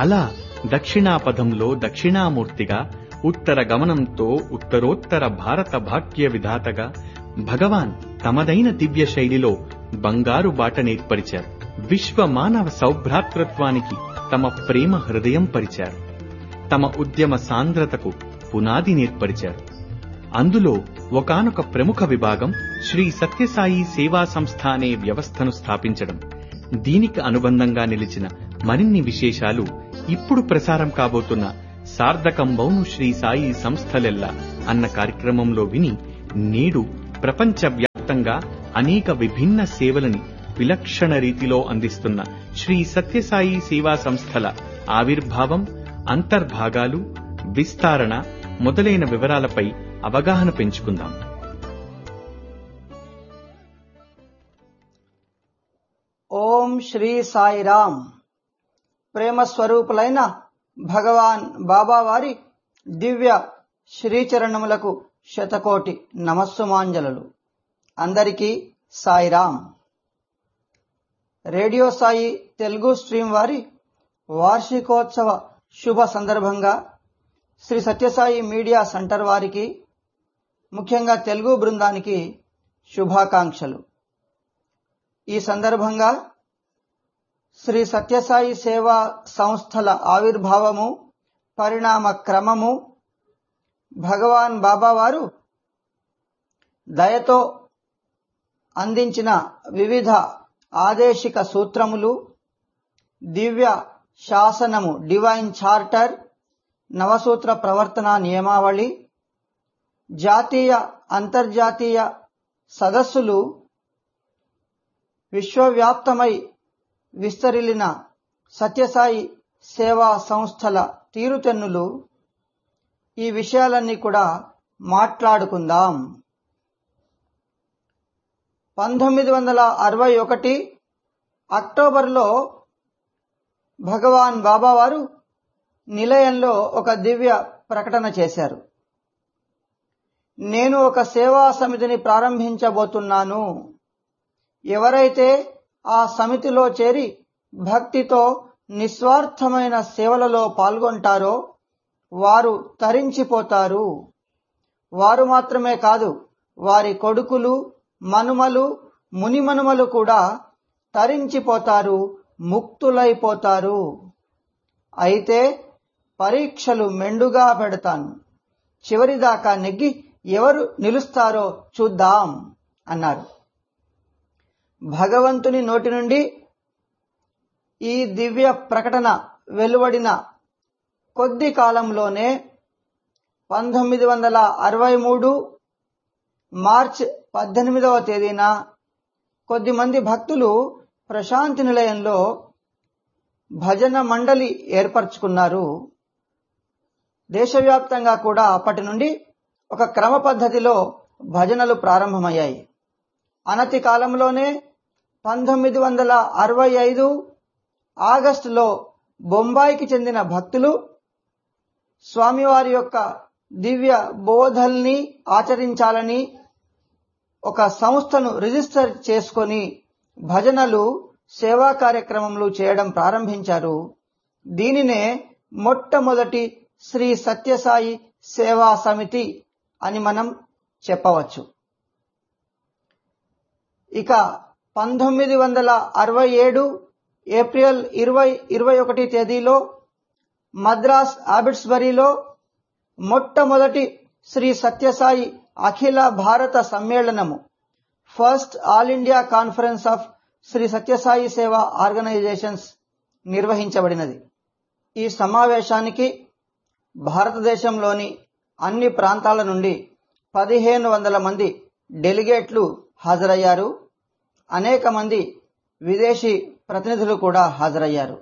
అలా దక్షిణాపథంలో దక్షిణామూర్తిగా, ఉత్తర గమనంతో ఉత్తరోత్తర భారత భాగ్య విధాతగా భగవాన్ తమదైన దివ్య శైలిలో బంగారు బాట నేర్పరిచారు. విశ్వ మానవ సౌభ్రాతృత్వానికి తమ ప్రేమ హృదయం పరిచారు. తమ ఉద్యమ సాంద్రతకు పునాది నేర్పరిచారు. అందులో ఒకానొక ప్రముఖ విభాగం శ్రీ సత్యసాయి సేవా సంస్థ అనే వ్యవస్థను స్థాపించడం. దీనికి అనుబంధంగా నిలిచిన మరిన్ని విశేషాలు ఇప్పుడు ప్రసారం కాబోతున్న సార్థకంబౌను శ్రీ సాయి సంస్థలెల్ల అన్న కార్యక్రమంలో విని, నేడు ప్రపంచవ్యాప్తంగా అనేక విభిన్న సేవలని విలక్షణ రీతిలో అందిస్తున్న శ్రీ సత్యసాయి సేవా సంస్థల ఆవిర్భావం, అంతర్భాగాలు, విస్తరణ మొదలైన వివరాలపై అవగాహన పెంచుకుందాం. ఓం శ్రీ సాయిరాం. ప్రేమ స్వరూపులైన భగవాన్ బాబా వారి దివ్య శ్రీచరణములకు శతకోటి నమస్సుమాంజలు. అందరికీ సాయిరాం. రేడియో సాయి తెలుగు స్ట్రీమ్ వారి వార్షికోత్సవ శుభ సందర్భంగా శ్రీ సత్యసాయి మీడియా సెంటర్ వారికి, ముఖ్యంగా తెలుగు బృందానికి శుభాకాంక్షలు. ఈ సందర్భంగా శ్రీ సత్యసాయి సేవా సంస్థల ఆవిర్భావము, పరిణామ క్రమము, భగవాన్ బాబా వారు దయతో అందించిన వివిధ ఆదేశిక సూత్రములు, దివ్య శాసనము డివైన్ చార్టర్, నవసూత్ర ప్రవర్తన నియమావళి, జాతీయ అంతర్జాతీయ సదస్సులు, విశ్వవ్యాప్తమై విస్తరిల్లిన సత్యసాయి సేవా సంస్థల తీరుతెన్నులు, ఈ విషయాలన్నీ కూడా మాట్లాడుకుందాం. 1961 అక్టోబర్లో భగవాన్ బాబా వారు నిలయంలో ఒక దివ్య ప్రకటన చేశారు. నేను ఒక సేవా సమితిని ప్రారంభించబోతున్నాను. ఎవరైతే ఆ సమితిలో చేరి భక్తితో నిస్వార్థమైన సేవలలో పాల్గొంటారో వారు తరించిపోతారు. వారు మాత్రమే కాదు, వారి కొడుకులు, మనుమలు, మునిమనుమలు కూడా తరించిపోతారు, ముక్తులైపోతారు. అయితే పరీక్షలు మెండుగా పెడతాను. చివరిదాకా నెగ్గి ఎవరు నిలుస్తారో చూద్దాం అన్నారు. భగవంతుని నోటి నుండి ఈ దివ్య ప్రకటన వెలువడిన కొద్ది కాలంలోనే 1963 మార్చి 18వ తేదీన కొద్దిమంది భక్తులు ప్రశాంతి నిలయంలో భజన మండలి ఏర్పరచుకున్నారు. దేశవ్యాప్తంగా కూడా అప్పటి నుండి ఒక క్రమ పద్ధతిలో భజనలు ప్రారంభమయ్యాయి. అనతి కాలంలోనే 1965 ఆగస్టులో బొంబాయికి చెందిన భక్తులు స్వామివారి యొక్క దివ్య బోధల్ని ఆచరించాలని ఒక సంస్థను రిజిస్టర్ చేసుకొని భజనలు, సేవా కార్యక్రమములు చేయడం ప్రారంభించారు. దీనినే మొట్టమొదటి శ్రీ సత్యసాయి సేవా సమితి అని మనం చెప్పవచ్చు. ఇక 1967 ఏప్రిల్ 21 తేదీలో మద్రాస్ ఆబిట్స్బరీలో మొట్టమొదటి శ్రీ సత్యసాయి అఖిల భారత సమ్మేళనము, first all India conference of Shri Sathya Sai సేవా ఆర్గనైజేషన్స్ నిర్వహించబడినది. ఈ సమావేశానికి భారతదేశంలోని అన్ని ప్రాంతాల నుండి 1500 మంది డెలిగేట్లు హాజరయ్యారు. అనేక మంది విదేశీ ప్రతినిధులు కూడా హాజరయ్యారు.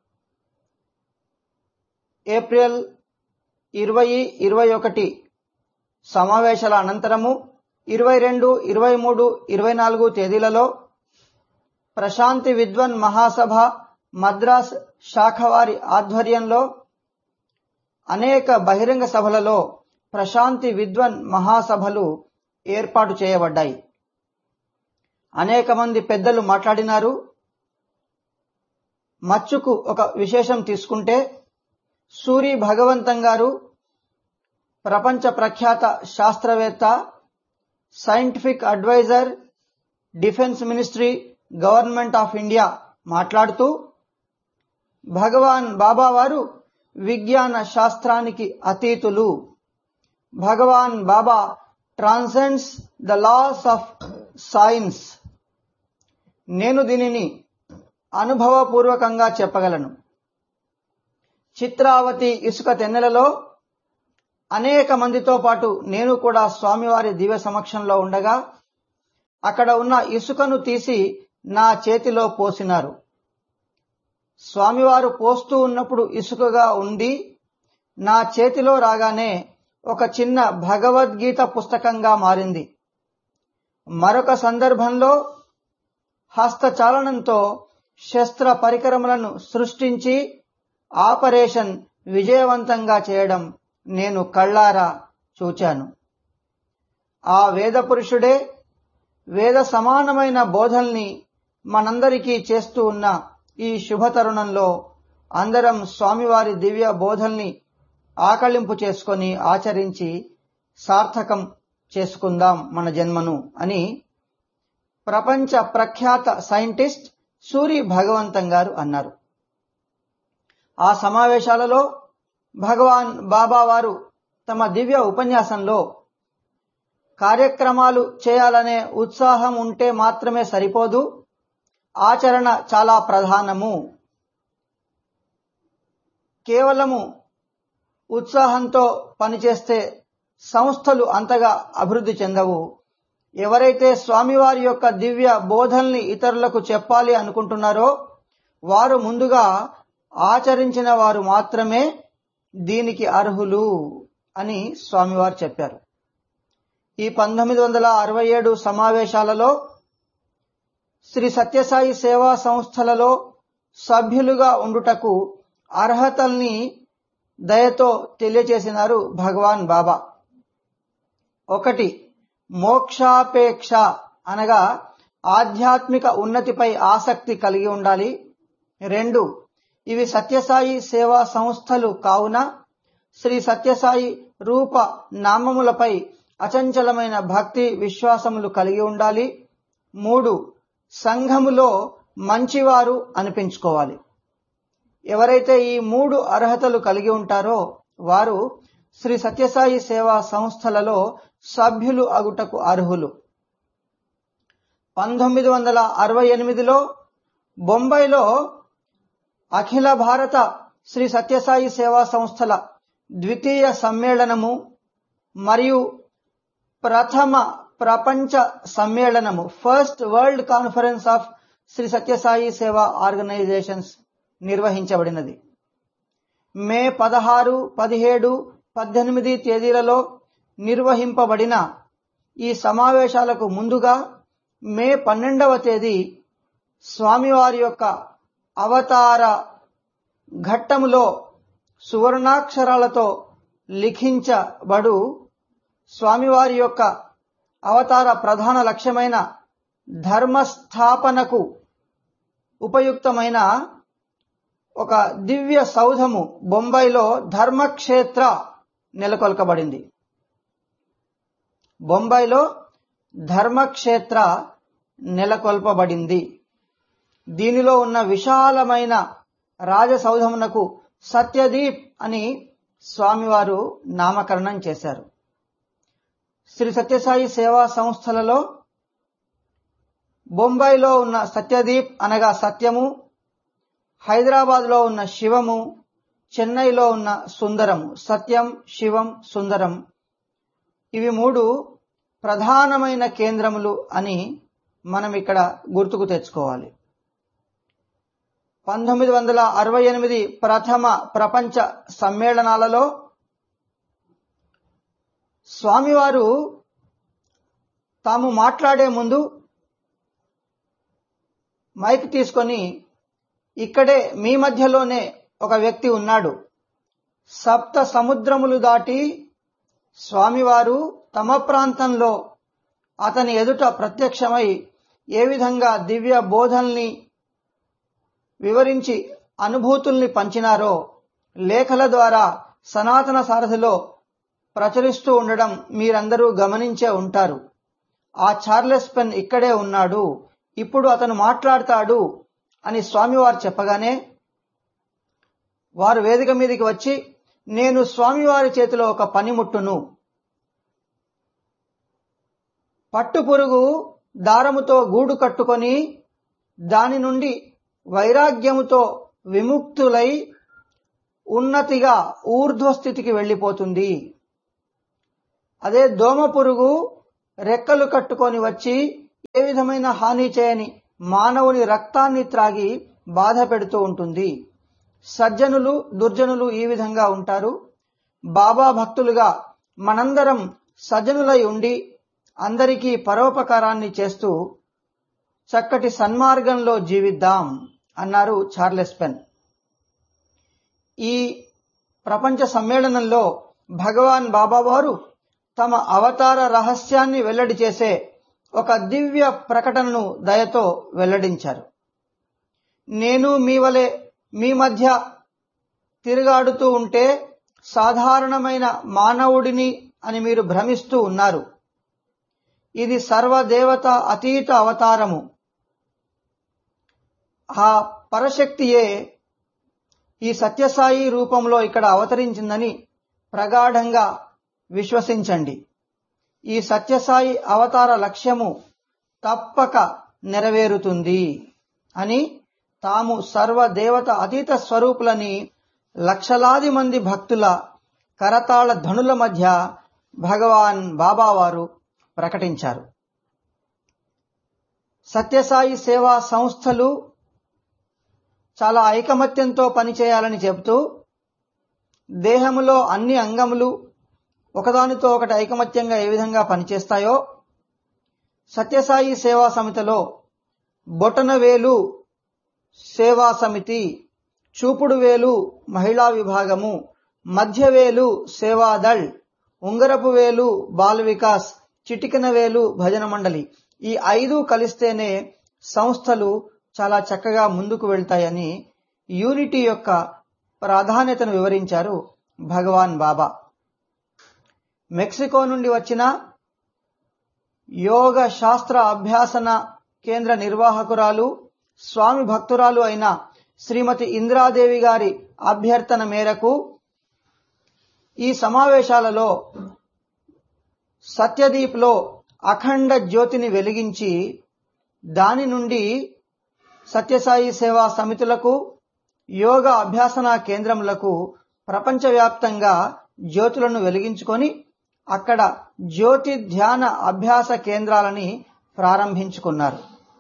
ఏప్రిల్ 20, 21 సమావేశాల అనంతరము 22, 23, 24 తేదీలలో ప్రశాంతి విద్వన్ మహాసభ మద్రాస్ శాఖవారి ఆధ్వర్యంలో అనేక బహిరంగ సభలలో ప్రశాంతి విద్వన్ మహాసభలు ఏర్పాటు చేయబడ్డాయి. అనేక మంది పెద్దలు మాట్లాడినారు. మచ్చుకు ఒక విశేషం తీసుకుంటే, సూరి భగవంతం గారు ప్రపంచ ప్రఖ్యాత శాస్త్రవేత్త, scientific adviser, defence ministry, government of India మాట్లాడుతూ, భగవాన్ బాబా వారు విజ్ఞాన శాస్త్రానికి అతీతులు. భగవాన్ బాబా transcends the loss of science. నేను దీనిని అనుభవపూర్వకంగా చెప్పగలను. చిత్రావతి ఇసుక తెన్నెలలో అనేక మందితో పాటు నేను కూడా స్వామివారి దివ్య సమక్షంలో ఉండగా అక్కడ ఉన్న ఇసుకను తీసి నా చేతిలో పోసినారు. స్వామివారు పోస్తూ ఉన్నప్పుడు ఇసుకగా ఉండి నా చేతిలో రాగానే ఒక చిన్న భగవద్గీత పుస్తకంగా మారింది. మరొక సందర్భంలో హస్తచాలనంతో శస్త్ర పరికరములను సృష్టించి ఆపరేషన్ విజయవంతంగా చేయడం నేను కళ్ళారా చూచాను. ఆ వేద పురుషుడే వేద సమానమైన బోధల్ని మనందరికీ చేస్తూ ఉన్న ఈ శుభతరుణంలో అందరం స్వామివారి దివ్య బోధల్ని ఆకళింపు చేసుకొని ఆచరించి సార్థకం చేసుకుందాం మన జన్మను అని ప్రపంచ ప్రఖ్యాత సైంటిస్ట్ సూరి భగవంతం గారు అన్నారు. ఆ సమావేశాలలో భగవాన్ బాబా వారు తమ దివ్య ఉపన్యాసంలో కార్యక్రమాలు చేయాలనే ఉత్సాహం ఉంటే మాత్రమే సరిపోదు, ఆచరణ చాలా ప్రధానము. కేవలము ఉత్సాహంతో పనిచేస్తే సంస్థలు అంతగా అభివృద్ధి చెందవు. ఎవరైతే స్వామివారి యొక్క దివ్య బోధల్ని ఇతరులకు చెప్పాలి అనుకుంటున్నారో వారు ముందుగా ఆచరించిన వారు మాత్రమే దీనికి అర్హులు అని స్వామివారు చెప్పారు. ఈ 1967 సమావేశాలలో శ్రీ సత్యసాయి సేవా సంస్థలలో సభ్యులుగా ఉండుటకు అర్హతల్ని దయతో తెలియచేసినారు భగవాన్ బాబా. 1. మోక్షాపేక్ష అనగా ఆధ్యాత్మిక ఉన్నతిపై ఆసక్తి కలిగి ఉండాలి. 2. ఇవి సత్యసాయి సేవా సంస్థలు కావున శ్రీ సత్యసాయి రూప నామములపై అచంచలమైన భక్తి విశ్వాసములు కలిగి ఉండాలి. 3. సంఘములో మంచివారు అనిపించుకోవాలి. ఎవరైతే ఈ 3 అర్హతలు కలిగి ఉంటారో వారు శ్రీ సత్యసాయి సేవా సంస్థలలో సభ్యులు అగుటకు అర్హులు. 1968లో బొంబాయిలో అఖిల భారత శ్రీ సత్యసాయి సేవా సంస్థల ద్వితీయ సమ్మేళనము మరియు ప్రథమ ప్రపంచ సమ్మేళనము first world conference of Shri Sathya Sai సేవా ఆర్గనైజేషన్స్ నిర్వహించబడినది. మే 16, 17, 18 తేదీలలో నిర్వహింపబడిన ఈ సమావేశాలకు ముందుగా మే 12వ తేదీ స్వామివారి యొక్క అవతార ఘట్టములో సువర్ణాక్షరాలతో లిఖించబడు స్వామివారి యొక్క అవతార ప్రధాన లక్ష్యమైన ధర్మస్థాపనకు ఉపయుక్తమైన ఒక దివ్య సౌధము బొంబాయిలో ధర్మక్షేత్ర నెలకొల్పబడింది. బొంబాయిలో ధర్మక్షేత్ర నెలకొల్పబడింది. దీనిలో ఉన్న విశాలమైన రాజసౌధమునకు సత్యదీప్ అని స్వామివారు నామకరణం చేశారు. శ్రీ సత్యసాయి సేవా సంస్థలలో బొంబాయిలో ఉన్న సత్యదీప్ అనగా సత్యము, హైదరాబాద్లో ఉన్న శివము, చెన్నైలో ఉన్న సుందరము, సత్యం, శివం, సుందరం, ఇవి 3 ప్రధానమైన కేంద్రములు అని మనం ఇక్కడ గుర్తుకు తెచ్చుకోవాలి. 1968 ప్రథమ ప్రపంచ సమ్మేళనాలలో స్వామివారు తాము మాట్లాడే ముందు మైక్ తీసుకొని, ఇక్కడే మీ మధ్యలోనే ఒక వ్యక్తి ఉన్నాడు, సప్త సముద్రములు దాటి స్వామివారు తమ ప్రాంతంలో అతని ఎదుట ప్రత్యక్షమై ఏ విధంగా దివ్య బోధల్ని వివరించి అనుభూతుల్ని పంచినారో లేఖల ద్వారా సనాతన సారథిలో ప్రచురిస్తూ ఉండడం మీరందరూ గమనించే ఉంటారు. ఆ చార్లెస్ పెన్ ఇక్కడే ఉన్నాడు, ఇప్పుడు అతను మాట్లాడతాడు అని స్వామివారు చెప్పగానే వారు వేదిక మీదకి వచ్చి, నేను స్వామివారి చేతిలో ఒక పనిముట్టును, పట్టుపురుగు దారముతో గూడు కట్టుకొని దాని నుండి వైరాగ్యముతో విముక్తులై ఉన్నతిగా ఊర్ధ్వస్థితికి వెళ్లిపోతుంది. అదే దోమ పురుగు రెక్కలు కట్టుకొని వచ్చి ఏ విధమైన హాని చేయని మానవుని రక్తాన్ని త్రాగి బాధ పెడుతూ ఉంటుంది. సజ్జనులు దుర్జనులు ఈ విధంగా ఉంటారు. బాబా భక్తులుగా మనందరం సజ్జనులై ఉండి అందరికీ పరోపకారాన్ని చేస్తూ చక్కటి సన్మార్గంలో జీవిద్దాం అన్నారు చార్లెస్ పెన్. ఈ ప్రపంచ సమ్మేళనంలో భగవాన్ బాబా వారు తమ అవతార రహస్యాన్ని వెల్లడి చేసే ఒక దివ్య ప్రకటనను దయతో వెల్లడించారు. నేను మీ వలె మీ మధ్య తిరుగాడుతూ ఉంటే సాధారణమైన మానవుడిని అని మీరు భ్రమిస్తూ ఉన్నారు. ఇది సర్వదేవత అతీత అవతారము. ఆ పరశక్తియే ఈ సత్యసాయి రూపంలో ఇక్కడ అవతరించిందని ప్రగాఢంగా విశ్వసించండి. ఈ సత్యసాయి అవతార లక్ష్యము తప్పక నెరవేరుతుంది అని తాము సర్వదేవత అతీత స్వరూపులని లక్షలాది మంది భక్తుల కరతాళ ధ్వనుల మధ్య భగవాన్ బాబావారు ప్రకటించారు. సత్యసాయి సేవా సంస్థలు చాలా ఐకమత్యంతో పనిచేయాలని చెబుతూ దేహములో అన్ని అంగములు ఒకదానితో ఒకటి ఐకమత్యంగా ఏ విధంగా పనిచేస్తాయో సత్యసాయి సేవా సమితిలో బొటనవేలు సేవా సమితి, చూపుడు వేలు మహిళా విభాగము, మధ్యవేలు సేవాదళ్, ఉంగరపు వేలు బాల వికాస్, చిటికెన వేలు భజన మండలి, ఈ 5 కలిస్తేనే సంస్థలు చాలా చక్కగా ముందుకు వెళ్తాయని యూనిటీ యొక్క ప్రాధాన్యతను వివరించారు భగవాన్ బాబా. మెక్సికో నుండి వచ్చిన యోగ శాస్త్ర అభ్యాసన కేంద్ర నిర్వాహకురాలు స్వామి భక్తురాలు అయిన శ్రీమతి ఇంద్రాదేవి గారి అభ్యర్థన మేరకు ఈ సమావేశాలలో సత్యదీప్లో అఖండ జ్యోతిని వెలిగించి దాని నుండి సత్యసాయి సేవా సమితులకు యోగ అభ్యాసన కేంద్రములకు ప్రపంచవ్యాప్తంగా జ్యోతులను వెలిగించుకొని అక్కడ జ్యోతి ధ్యాన అభ్యాస కేంద్రాలని ప్రారంభించుకున్నారు.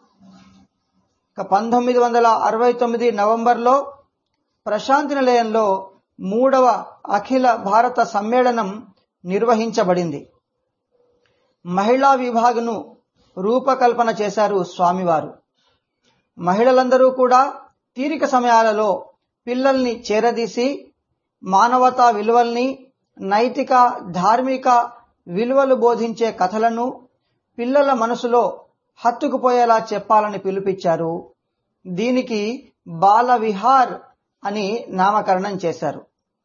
1969 నవంబర్లో ప్రశాంతి నిలయంలో 3వ అఖిల భారత సమ్మేళనం నిర్వహించబడింది. మహిళా విభాగను రూపకల్పన చేశారు స్వామివారు. మహిళలందరూ కూడా తీరిక సమయాలలో పిల్లల్ని చేరదీసి మానవతా విలువల్ని, నైతిక ధార్మిక విలువలు బోధించే కథలను పిల్లల మనసులో హత్తుకుపోయేలా చెప్పాలని పిలుపిచ్చారు. దీనికి బాల విహార్ అని నామకరణం చేశారు.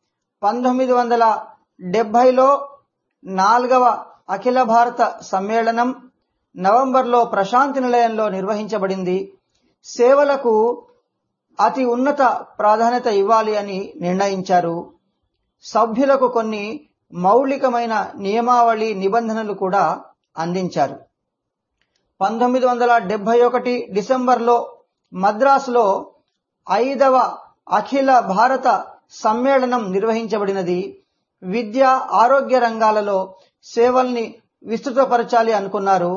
1970లో 4వ అఖిల భారత సమ్మేళనం నవంబర్లో ప్రశాంతి నిలయంలో నిర్వహించబడింది. సేవలకు అతి ఉన్నత ప్రాధాన్యత ఇవ్వాలి అని నిర్ణయించారు. సభ్యులకు కొన్ని మౌలికమైన నియమావళి నిబంధనలు కూడా అందించారు. 1971 డిసెంబర్లో మద్రాసులో 5వ అఖిల భారత సమ్మేళనం నిర్వహించబడినది. విద్య ఆరోగ్య రంగాలలో సేవల్ని విస్తృతపరచాలి అనుకున్నారు.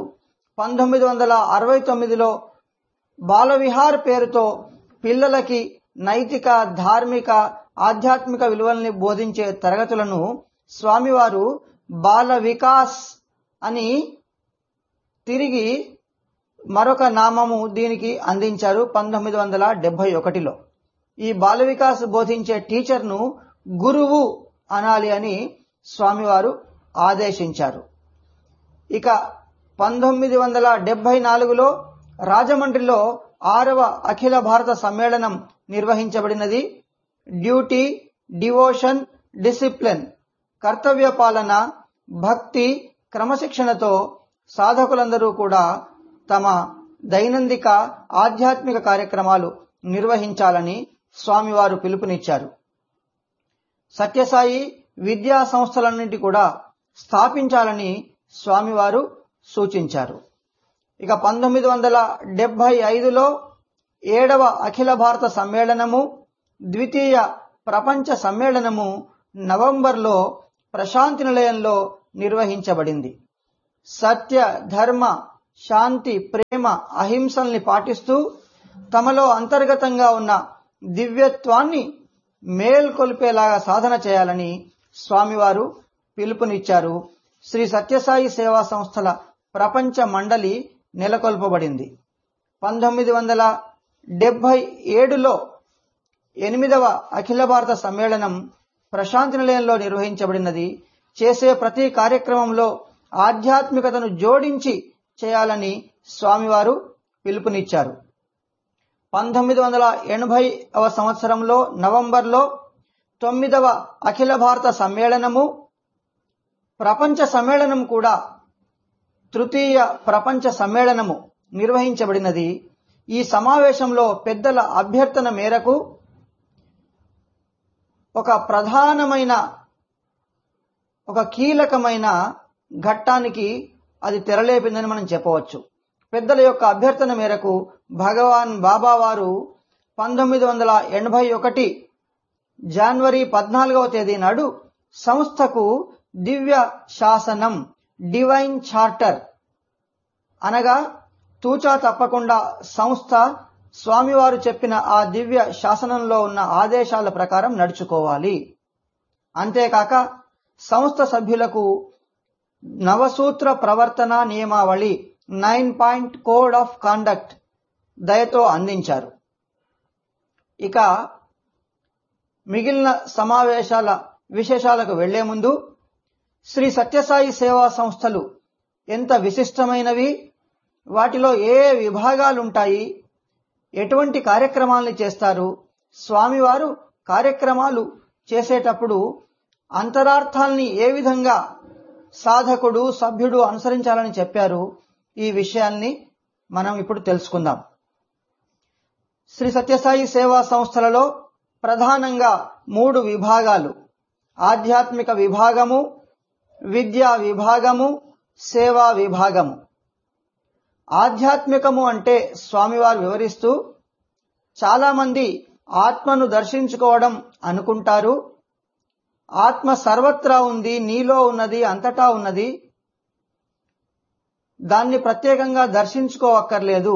1969లో బాలవిహార్ పేరుతో పిల్లలకి నైతిక ధార్మిక ఆధ్యాత్మిక విలువల్ని బోధించే తరగతులను స్వామివారు బాల వికాస్ అని తిరిగి మరొక నామము దీనికి అందించారు 1971లో. ఈ బాల వికాస్ బోధించే టీచర్ను గురువు అనాలి అని స్వామివారు ఆదేశించారు. ఇక 1974లో రాజమండ్రిలో 6వ అఖిల భారత సమ్మేళనం నిర్వహించబడినది. డ్యూటీ, డివోషన్, డిసిప్లిన్, కర్తవ్య పాలన, భక్తి, క్రమశిక్షణతో సాధకులందరూ కూడా తమ దైనందిక ఆధ్యాత్మిక కార్యక్రమాలు నిర్వహించాలని స్వామివారు పిలుపునిచ్చారు. సత్యసాయి విద్యా సంస్థలన్నింటి కూడా స్థాపించాలని స్వామివారు సూచించారు. ఇక 1975లో 7వ అఖిల భారత సమ్మేళనము, ద్వితీయ ప్రపంచ సమ్మేళనము నవంబర్లో ప్రశాంతి నిలయంలో నిర్వహించబడింది. సత్య, ధర్మ, శాంతి, ప్రేమ, అహింసల్ని పాటిస్తూ తమలో అంతర్గతంగా ఉన్న దివ్యత్వాన్ని మేల్కొల్పేలాగా సాధన చేయాలని స్వామివారు పిలుపునిచ్చారు. శ్రీ సత్యసాయి సేవా సంస్థల ప్రపంచ మండలి నెలకొల్పబడింది. 1977లో 8వ అఖిల భారత సమ్మేళనం ప్రశాంతి నిలయంలో నిర్వహించబడినది. చేసే ప్రతి కార్యక్రమంలో ఆధ్యాత్మికతను జోడించి చేయాలని స్వామివారు పిలుపునిచ్చారు. 1980వ సంవత్సరంలో నవంబర్లో 9వ అఖిల భారత సమ్మేళనము, ప్రపంచ సమ్మేళనం కూడా తృతీయ ప్రపంచ సమ్మేళనము నిర్వహించబడినది. ఈ సమావేశంలో పెద్దల అభ్యర్థన మేరకు ఒక కీలకమైన ఘట్టానికి అది తెరలేపిందని మనం చెప్పవచ్చు. పెద్దల యొక్క అభ్యర్థన మేరకు భగవాన్ బాబా వారు 1981 జనవరి 14వ తేదీ నాడు సంస్థకు దివ్య శాసనం, డివైన్ చార్టర్ అనగా తూచా తప్పకుండా సంస్థ స్వామివారు చెప్పిన ఆ దివ్య శాసనంలో ఉన్న ఆదేశాల ప్రకారం నడుచుకోవాలి. అంతేకాక సంస్థ సభ్యులకు నవసూత్ర ప్రవర్తన నియమావళి 9 పాయింట్ కోడ్ ఆఫ్ కాండక్ట్ దయతో అందించారు. ఇక మిగిలిన సమావేశాల విశేషాలకు వెళ్లే ముందు శ్రీ సత్యసాయి సేవా సంస్థలు ఎంత విశిష్టమైనవి, వాటిలో ఏ విభాగాలుంటాయి, ఎటువంటి కార్యక్రమాలను చేస్తారు, స్వామివారు కార్యక్రమాలు చేసేటప్పుడు అంతరార్థాల్ని ఏ విధంగా సాధకుడు, సభ్యుడు అనుసరించాలని చెప్పారు, ఈ విషయాల్ని మనం ఇప్పుడు తెలుసుకుందాం. శ్రీ సత్యసాయి సేవా సంస్థలలో ప్రధానంగా 3 విభాగాలు: ఆధ్యాత్మిక విభాగము, విద్యా విభాగము, సేవా విభాగము. ఆధ్యాత్మికము అంటే స్వామివారు వివరిస్తూ, చాలా మంది ఆత్మను దర్శించుకోవడం అనుకుంటారు. ఆత్మ సర్వత్రా ఉంది, నీలో ఉన్నది, అంతటా ఉన్నది, దాన్ని ప్రత్యేకంగా దర్శించుకోవక్కర్లేదు.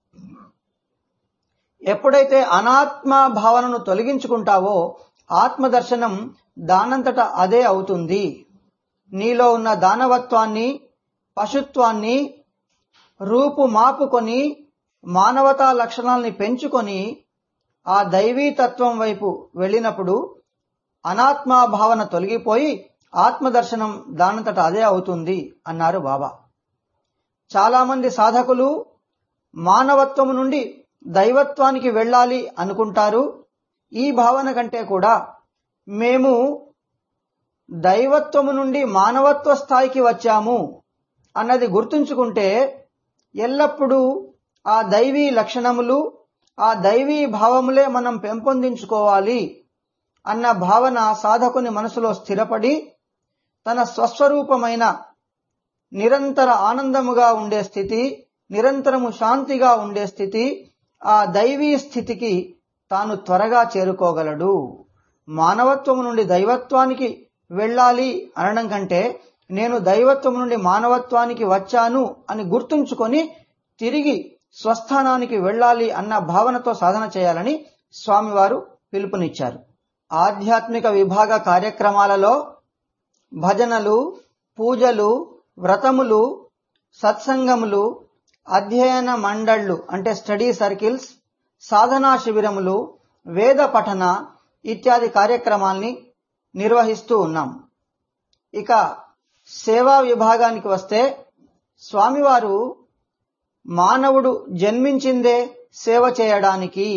ఎప్పుడైతే అనాత్మ భావనను తొలగించుకుంటావో ఆత్మదర్శనం దానంతట అదే అవుతుంది. నీలో ఉన్న దానవత్వాన్ని, పశుత్వాన్ని రూపు మాపుకొని మానవతా లక్షణాల్ని పెంచుకొని ఆ దైవీతత్వం వైపు వెళ్ళినప్పుడు అనాత్మా భావన తొలగిపోయి ఆత్మదర్శనం దానంతట అదే అవుతుంది అన్నారు బాబా. చాలా మంది సాధకులు మానవత్వము నుండి దైవత్వానికి వెళ్ళాలి అనుకుంటారు. ఈ భావన కంటే కూడా మేము దైవత్వము నుండి మానవత్వ స్థాయికి వచ్చాము అన్నది గుర్తుంచుకుంటే ఎల్లప్పుడూ ఆ దైవీ లక్షణములు, ఆ దైవీ భావములే మనం పెంపొందించుకోవాలి అన్న భావన సాధకుని మనసులో స్థిరపడి తన స్వస్వరూపమైన నిరంతర ఆనందముగా ఉండే స్థితి, నిరంతరము శాంతిగా ఉండే స్థితి, ఆ దైవీ స్థితికి తాను త్వరగా చేరుకోగలడు. మానవత్వము నుండి దైవత్వానికి వెళ్ళాలి అనడం కంటే నేను దైవత్వం నుండి మానవత్వానికి వచ్చాను అని గుర్తుంచుకొని తిరిగి స్వస్థానానికి వెళ్ళాలి అన్న భావనతో సాధన చేయాలని స్వామివారు పిలుపునిచ్చారు. ఆధ్యాత్మిక విభాగ కార్యక్రమాలలో భజనలు, పూజలు, వ్రతములు, సత్సంగములు, అధ్యయన మండళ్లు అంటే స్టడీ సర్కిల్స్, సాధనా శిబిరములు, వేద పఠన ఇత్యాది కార్యక్రమాల్ని నిర్వహిస్తూ ఉన్నాం. ఇక సేవా విభాగానికి వస్తే స్వామివారు మానవుడు జన్మించిందే సేవ చేయడానికి.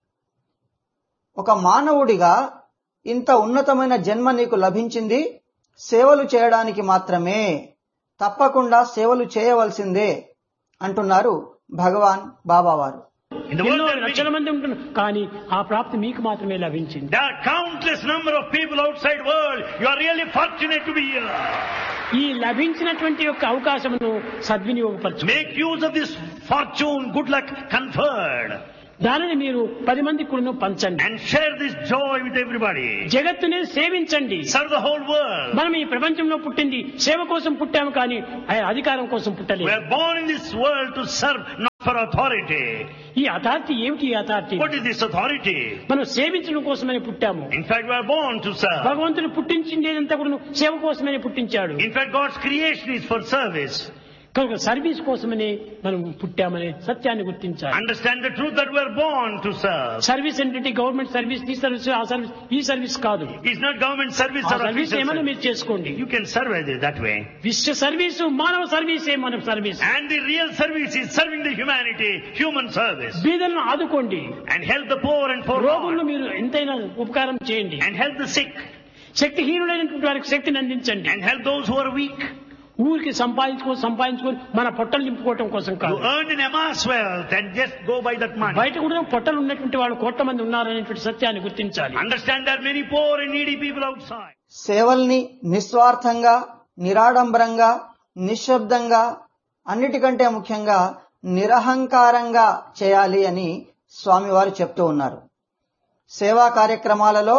ఒక మానవుడిగా ఇంత ఉన్నతమైన జన్మ నీకు లభించింది సేవలు చేయడానికి మాత్రమే, తప్పకుండా సేవలు చేయవలసిందే అంటున్నారు భగవాన్ బాబావారు. ఎన్నో లక్షల మంది ఉంటున్నారు, కానీ ఆ ప్రాప్తి మీకు మాత్రమే లభించింది. There are countless number of people outside world. You are really fortunate to be here. ఈ లభించినటువంటి యొక్క అవకాశమును సద్వినియోగపరచు. Make use of this fortune, good luck conferred. దానిని మీరు 10 మందికి కూడా పంచండి. And share this joy with everybody. జగత్తుని సేవించండి. Serve the whole world. మనం ఈ ప్రపంచంలో పుట్టింది సేవ కోసం పుట్టాము, కానీ అధికారం కోసం పుట్టలేదు. We are born in this world to serve, not for authority. ఈ అథారిటీ ఏమిటి? ఈ authority What is this authority? మనం సేవించడం కోసమని పుట్టాము. In fact, we are born to serve. భగవంతుడు పుట్టించిందేదంతా కూడా సేవ కోసమని పుట్టించాడు. In fact, God's creation is for service. కనుక సర్వీస్ కోసమని మనం పుట్టామనే సత్యాన్ని గుర్తించాలి. Understand the truth that we are born to serve. Service అంటే గవర్నమెంట్ సర్వీస్, ఈ సర్వీస్, ఆ సర్వీస్, ఈ సర్వీస్ కాదు. It's not government service or service official ఏమైనా service. మీరు చేసుకోండి. You can serve it that way. విశ్వ సర్వీసు, మానవ సర్వీసే మన service. And the real service is serving the humanity, human service. బీదలను ఆదుకోండి. And help the poor and రోగులను forlorn. మీరు ఎంతైనా ఉపకారం చేయండి. And help the sick. శక్తిహీనులైనటువంటి వారికి శక్తిని అందించండి. And help those who are weak. ఊరికి సంపాదించుకొని మన పొట్టలు నింపుకోవటం కోసం You కాదు. earn and amass wealth and just go by that money. బయట కూడా పొట్టలు ఉన్నటువంటి వాళ్ళు కోట్ల మంది ఉన్నారనేటువంటి సత్యాన్ని గుర్తించాలి. Understand there are many poor and needy people outside. సేవల్ని నిస్వార్థంగా, నిరాడంబరంగా, నిశ్శబ్దంగా, అన్నిటికంటే ముఖ్యంగా నిరహంకారంగా చేయాలి అని స్వామివారు చెప్తూ ఉన్నారు. సేవా కార్యక్రమాలలో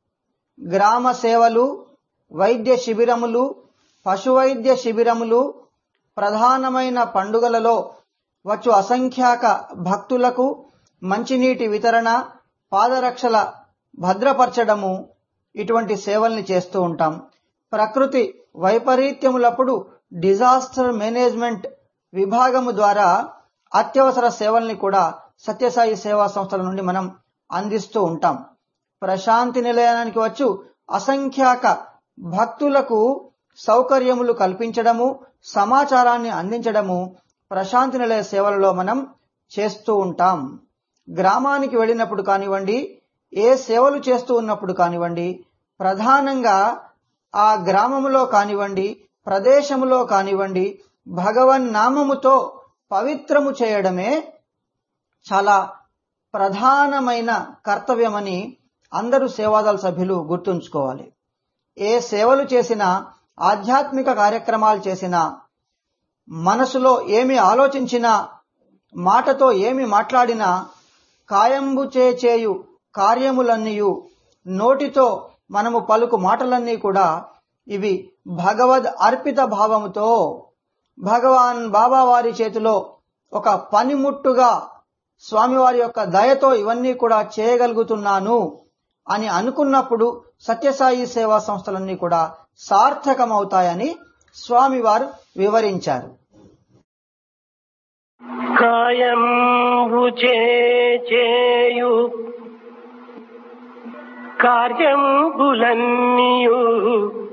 గ్రామ సేవలు, వైద్య శిబిరములు, పశువైద్య శిబిరములు, ప్రధానమైన పండుగలలో వచ్చు అసంఖ్యాక భక్తులకు మంచినీటి వితరణ, పాదరక్షల భద్రపరచడము, ఇటువంటి సేవల్ని చేస్తూ ఉంటాం. ప్రకృతి వైపరీత్యములప్పుడు డిజాస్టర్ మేనేజ్మెంట్ విభాగము ద్వారా అత్యవసర సేవల్ని కూడా సత్యసాయి సేవా సంస్థల నుండి మనం అందిస్తూ ఉంటాం. ప్రశాంతి నిలయానికి వచ్చు అసంఖ్యాక భక్తులకు సౌకర్యములు కల్పించడము, సమాచారాన్ని అందించడము ప్రశాంతి నిలయ సేవలలో మనం చేస్తూ ఉంటాం. గ్రామానికి వెళ్ళినప్పుడు కానివ్వండి, ఏ సేవలు చేస్తూ ఉన్నప్పుడు కానివ్వండి, ప్రధానంగా ఆ గ్రామములో కానివ్వండి, ప్రదేశములో కానివ్వండి, భగవన్నామముతో పవిత్రము చేయడమే చాలా ప్రధానమైన కర్తవ్యమని అందరూ సేవాదళ సభ్యులు గుర్తుంచుకోవాలి. ఏ సేవలు చేసినా, ఆధ్యాత్మిక కార్యక్రమాలు చేసినా, మనసులో ఏమి ఆలోచించినా, మాటతో ఏమి మాట్లాడినా, కాయంబు చేయు కార్యములన్నీయు, నోటితో మనము పలుకు మాటలన్నీ కూడా ఇవి భగవద్ అర్పిత భావముతో భగవాన్ బాబా వారి చేతిలో ఒక పనిముట్టుగా స్వామివారి యొక్క దయతో ఇవన్నీ కూడా చేయగలుగుతున్నాను అని అనుకున్నప్పుడు సత్యసాయి సేవా సంస్థలన్నీ కూడా సార్థకమవుతాయని స్వామివారు వివరించారు. కాయంబు చేయు కార్యంబులన్నీయు